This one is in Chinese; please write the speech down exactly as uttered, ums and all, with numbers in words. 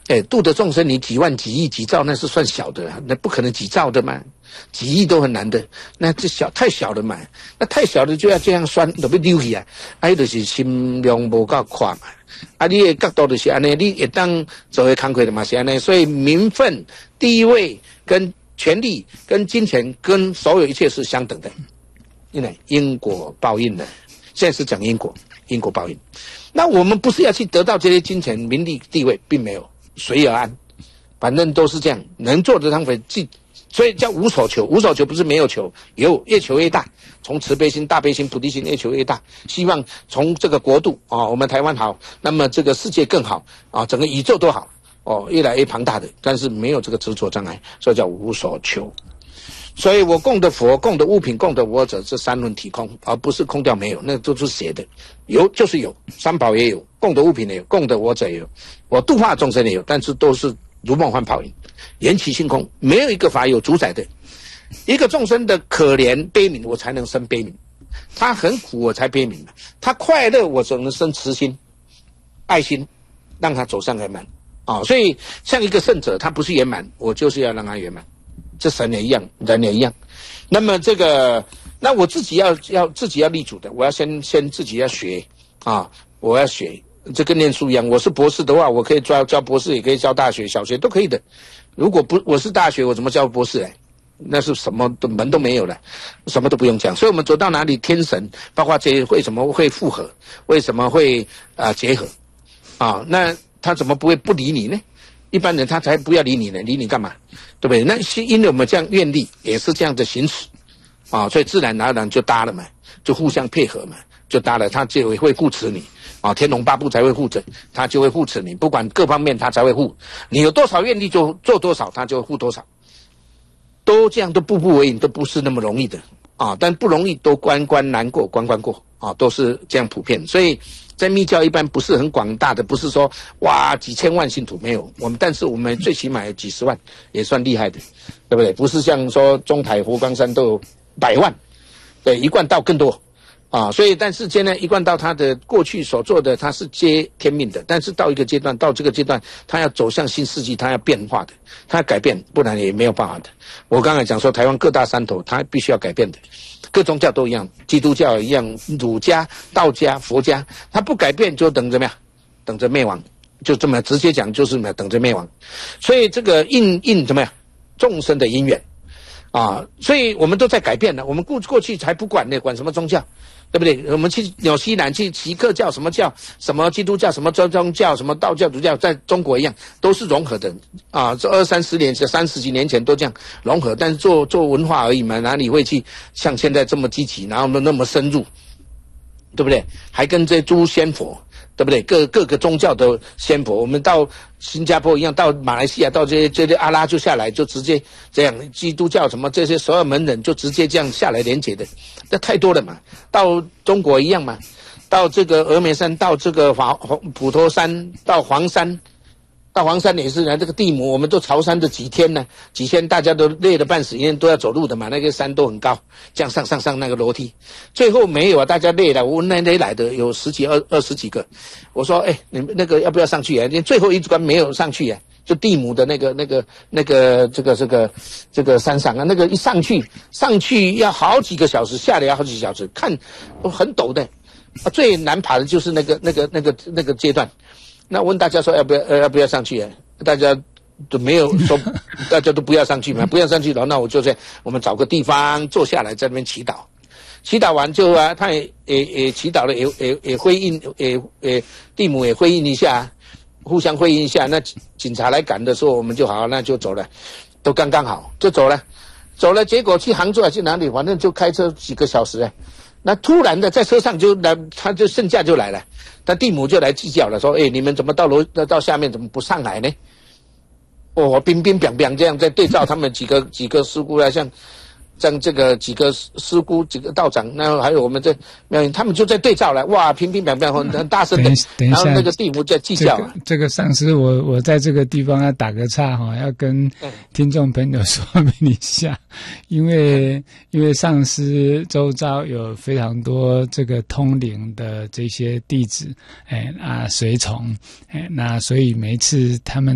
哎，度的众生，你几万、几亿、几兆，那是算小的，那不可能几兆的嘛，几亿都很难的，那这小太小了嘛，那太小的就要这样算，都要溜去啊，啊，就是心量无够宽嘛，啊，你的角度就是安尼，你一当做为工课的嘛是安尼，所以名分、地位跟权力、跟金钱、跟所有一切是相等的，因为因果报应的，现在是讲因果，因果报应。那我们不是要去得到这些金钱、名利、地位，并没有。随而安，反正都是这样，能做的当回记，所以叫无所求。无所求不是没有求，有越求越大。从慈悲心、大悲心、菩提心越求越大，希望从这个国度啊、哦，我们台湾好，那么这个世界更好啊，整个宇宙都好哦，越来越庞大的。但是没有这个执着障碍，所以叫无所求。所以我供的佛、供的物品、供的我者，这三轮体空，而不是空掉没有，那都是邪的。有就是有，三宝也有，供的物品也有，供的我者也有，我度化众生也有，但是都是如梦幻泡影，缘起性空，没有一个法有主宰的。一个众生的可怜悲悯，我才能生悲悯；他很苦，我才悲悯；他快乐，我只能生慈心、爱心，让他走上圆满。啊、哦，所以像一个圣者，他不是圆满，我就是要让他圆满。这神也一样，人也一样。那么这个，那我自己要要自己要立足的，我要先先自己要学啊，我要学，这跟念书一样。我是博士的话，我可以教教博士，也可以教大学、小学都可以的。如果不我是大学，我怎么教博士？哎，那是什么的门都没有了，什么都不用讲。所以我们走到哪里，天神，包括这些为什么会复合，为什么会啊、呃、结合啊？那他怎么不会不理你呢？一般人他才不要理你呢，理你干嘛？对不对？那是因为我们这样愿力也是这样的行使啊，所以自然而然就搭了嘛，就互相配合嘛，就搭了，他就会护持你啊，天龙八部才会护着，他就会护持你，不管各方面他才会护，你有多少愿力就做多少，他就会护多少，都这样都步步为营，都不是那么容易的啊，但不容易都关关难过关关过啊，都是这样普遍，所以。在密教一般不是很广大的，不是说哇几千万信徒没有我们，但是我们最起码有几十万，也算厉害的，对不对？不是像说中台、佛光山都有百万，对，一贯道更多啊。所以，但是现在一贯道他的过去所做的，他是接天命的，但是到一个阶段，到这个阶段，他要走向新世纪，他要变化的，他要改变，不然也没有办法的。我刚才讲说，台湾各大山头，他必须要改变的。各宗教都一样，基督教一样，儒家、道家、佛家，他不改变就等着怎么样？等着灭亡，就这么直接讲，就是怎么样？等着灭亡。所以这个应应怎么样？众生的因缘啊，所以我们都在改变了。我们过过去才不管呢，管什么宗教，对不对？我们去纽西兰去锡克教什么教，什么基督教，什么宗宗教，什么道教、儒教，在中国一样都是融合的啊。这二三十年、三十几年前都这样融合，但是做做文化而已嘛，哪里会去像现在这么积极，然后那么深入，对不对？还跟这诸仙佛。对不对？各各个宗教的仙佛，我们到新加坡一样，到马来西亚，到这些这些阿拉就下来，就直接这样，基督教什么这些所有门人就直接这样下来连结的，那太多了嘛。到中国一样嘛，到这个峨眉山，到这个华普陀山，到黄山。到黄山也是呢，这个地母我们都朝山这几天呢，几天大家都累得半死，因为都要走路的嘛，那个山都很高，这样上上上那个楼梯，最后没有啊，大家累了，我那天来的有十几二二十几个，我说哎，你们那个要不要上去啊？最后一关没有上去啊，就地母的那个那个那个这个这个这个山上啊，那个一上去上去要好几个小时，下来要好几个小时，看很陡的，啊，最难爬的就是那个那个那个那个阶段。那问大家说要不要呃要不要上去啊？大家都没有说，大家都不要上去嘛，不要上去了，那我就在我们找个地方坐下来，在那边祈祷，祈祷完就啊，他也也也祈祷了，也也也回应，也也地母也回应一下，互相回应一下。那警察来赶的时候，我们就好，那就走了，都刚刚好就走了，走了，结果去杭州还是哪里，反正就开车几个小时啊。那突然的在车上就来，他就圣驾就来了，他地母就来计较了，说：“哎，你们怎么到楼到下面怎么不上来呢？”哦，冰冰冰冰这样在对照他们几个几个师姑啊，像像这个几个师姑几个道长，然后还有我们这庙，他们就在对照了，哇，冰冰冰冰很很大声的，然后那个地母在计较、啊这个。这个上师，我我在这个地方要打个岔哈，要跟听众朋友说明一下，因为因为上师周遭有非常多这个通灵的这些弟子，哎啊随从，哎那所以每一次他们。